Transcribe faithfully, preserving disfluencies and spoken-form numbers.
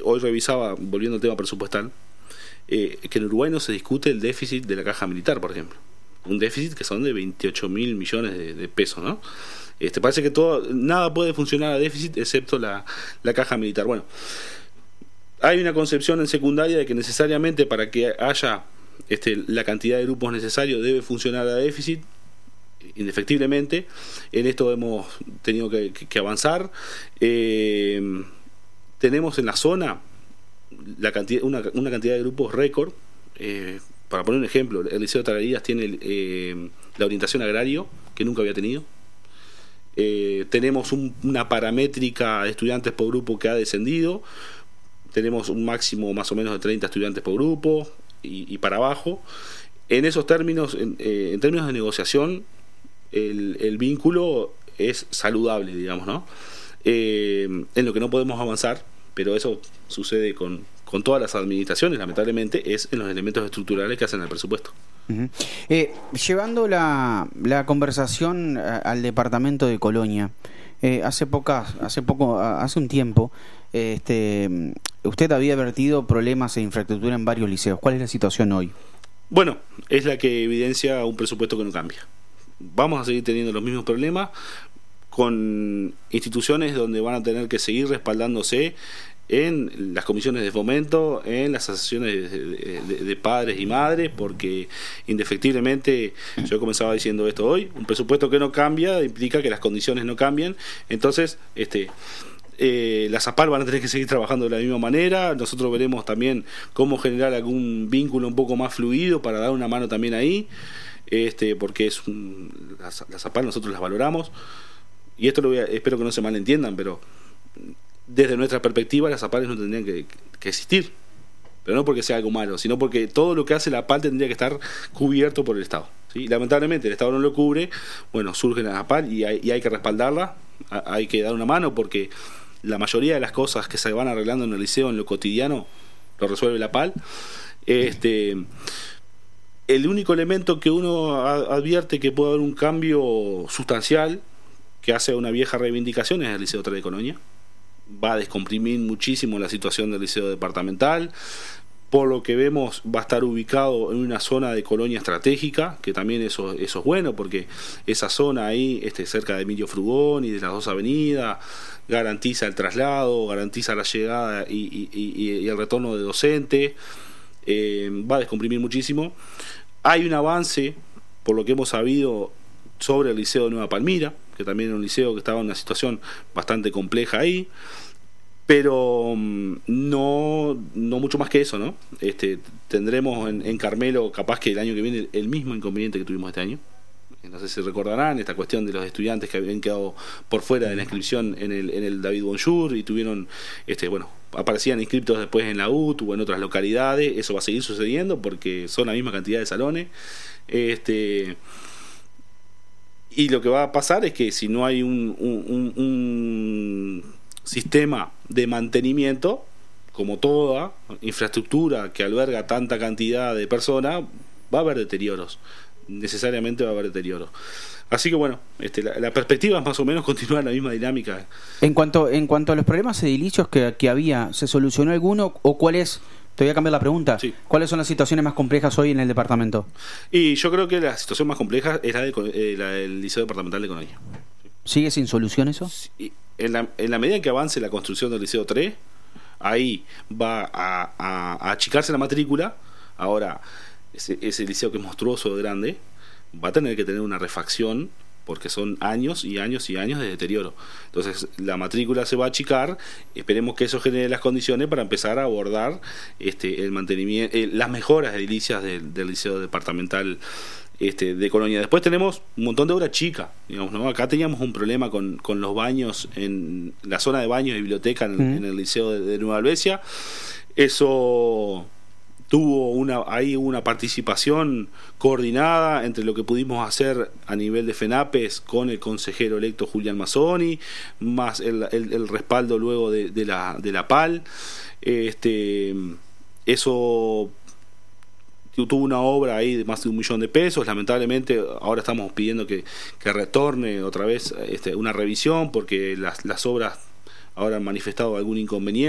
hoy revisaba, volviendo al tema presupuestal, eh, que en Uruguay no se discute el déficit de la caja militar, por ejemplo. Un déficit que son de veintiocho mil millones de, de pesos, ¿no? Este, parece que todo, nada puede funcionar a déficit excepto la, la caja militar. Bueno, hay una concepción en secundaria de que necesariamente para que haya este, la cantidad de grupos necesarios debe funcionar a déficit. Indefectiblemente, en esto hemos tenido que, que, que avanzar. Eh, tenemos en la zona la cantidad, una, una cantidad de grupos récord. Eh, para poner un ejemplo, el Liceo de Tarariras tiene eh, la orientación agrario, que nunca había tenido. Eh, tenemos un, una paramétrica de estudiantes por grupo que ha descendido. Tenemos un máximo más o menos de treinta estudiantes por grupo y, y para abajo. En esos términos, en, eh, en términos de negociación, el, el vínculo es saludable, digamos, ¿no? Eh, en lo que no podemos avanzar, pero eso sucede con, con todas las administraciones, lamentablemente, es en los elementos estructurales que hacen el presupuesto. Uh-huh. eh, llevando la, la conversación a, al departamento de Colonia, eh, hace pocas, hace poco, hace un tiempo, este, usted había advertido problemas de infraestructura en varios liceos. ¿Cuál es la situación hoy? Bueno, es la que evidencia un presupuesto que no cambia. Vamos a seguir teniendo los mismos problemas con instituciones donde van a tener que seguir respaldándose en las comisiones de fomento, en las asociaciones de, de, de padres y madres, porque indefectiblemente, yo comenzaba diciendo esto hoy, un presupuesto que no cambia implica que las condiciones no cambian. Entonces, este Eh, las ASPAR van a tener que seguir trabajando de la misma manera. Nosotros veremos también cómo generar algún vínculo un poco más fluido para dar una mano también ahí, este, porque es un, las, las ASPAR nosotros las valoramos, y esto lo voy a, espero que no se malentiendan, pero desde nuestra perspectiva las ASPAR no tendrían que, que existir, pero no porque sea algo malo, sino porque todo lo que hace la ASPAR tendría que estar cubierto por el Estado, ¿sí? Lamentablemente el Estado no lo cubre. Bueno, surgen las ASPAR y hay, y hay que respaldarla, hay que dar una mano, porque la mayoría de las cosas que se van arreglando en el liceo en lo cotidiano lo resuelve la P A L. Este, el único elemento que uno advierte que puede haber un cambio sustancial que hace una vieja reivindicación es el Liceo tres de Colonia. Va a descomprimir muchísimo la situación del liceo departamental. Por lo que vemos, va a estar ubicado en una zona de Colonia estratégica, que también eso, eso es bueno, porque esa zona ahí, este, cerca de Emilio Frugón y de las dos avenidas, garantiza el traslado, garantiza la llegada y, y, y, y el retorno de docente. Eh, va a descomprimir muchísimo. Hay un avance, por lo que hemos sabido, sobre el Liceo de Nueva Palmira, que también era un liceo que estaba en una situación bastante compleja ahí. Pero no, no mucho más que eso, ¿no? Este, tendremos en, en Carmelo, capaz que el año que viene, el mismo inconveniente que tuvimos este año. No sé si recordarán esta cuestión de los estudiantes que habían quedado por fuera de la inscripción en el, en el David Bonjour y tuvieron, este, bueno, aparecían inscriptos después en la U T U o en otras localidades. Eso va a seguir sucediendo porque son la misma cantidad de salones. Este, y lo que va a pasar es que si no hay un, un, un, un sistema de mantenimiento, como toda infraestructura que alberga tanta cantidad de personas, va a haber deterioros, necesariamente va a haber deterioros. Así que bueno, este, la, la perspectiva es más o menos continuar la misma dinámica. En cuanto, en cuanto a los problemas edilicios que, que había, ¿se solucionó alguno o cuál es? Te voy a cambiar la pregunta. Sí. ¿Cuáles son las situaciones más complejas hoy en el departamento? Y yo creo que la situación más compleja es la, de, eh, la del Liceo Departamental de Colonia. ¿Sigue sin solución eso? Sí. En la, en la medida en que avance la construcción del Liceo tres, ahí va a, a, a achicarse la matrícula. Ahora, ese, ese liceo que es monstruoso de grande va a tener que tener una refacción, porque son años y años y años de deterioro. Entonces la matrícula se va a achicar. Esperemos que eso genere las condiciones para empezar a abordar este, el mantenimiento, eh, las mejoras edilicias del, del Liceo Departamental Este, de Colonia. Después tenemos un montón de obra chica, digamos, ¿no? Acá teníamos un problema con, con los baños, en la zona de baños y biblioteca en, mm. en el Liceo de, de Nueva Albesia. Eso tuvo una, ahí una participación coordinada entre lo que pudimos hacer a nivel de FENAPES con el consejero electo Julián Mazzoni, más el, el, el respaldo luego de, de, la, de la P A L. Este, eso tuvo una obra ahí de más de un millón de pesos. Lamentablemente ahora estamos pidiendo que, que retorne otra vez este, una revisión, porque las, las obras ahora han manifestado algún inconveniente.